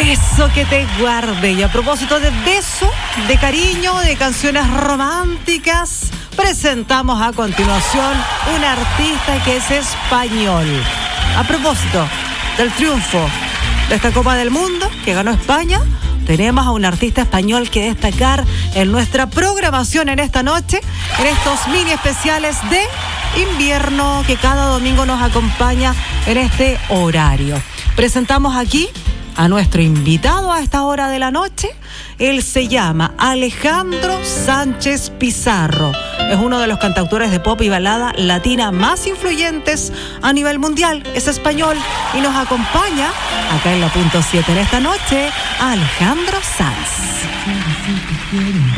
beso que te guarde. Y a propósito de beso, de cariño, de canciones románticas, presentamos a continuación un artista que es español. A propósito del triunfo de esta Copa del Mundo que ganó España, tenemos a un artista español que destacar en nuestra programación en esta noche, en estos mini especiales de invierno que cada domingo nos acompaña en este horario. Presentamos aquí a nuestro invitado a esta hora de la noche. Él se llama Alejandro Sánchez Pizarro. Es uno de los cantautores de pop y balada latina más influyentes a nivel mundial. Es español y nos acompaña acá en la punto 7 en esta noche, Alejandro Sanz.